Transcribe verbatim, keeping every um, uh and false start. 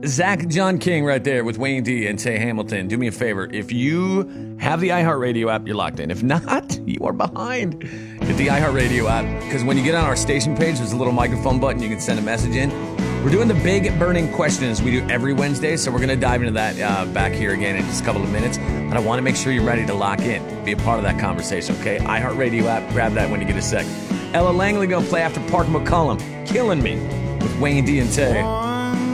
Zach John King right there with Wayne D and Tay Hamilton. Do me a favor. If you have the iHeartRadio app, you're locked in. If not, you are behind. Get the iHeartRadio app, because when you get on our station page, there's a little microphone button. You can send a message in. We're doing the big burning questions we do every Wednesday, so we're going to dive into that uh, back here again in just a couple of minutes. But I want to make sure you're ready to lock in, be a part of that conversation, okay? iHeartRadio app, grab that when you get a sec. Ella Langley going to play after Park McCollum, Killing Me, with Wayne D and Tay.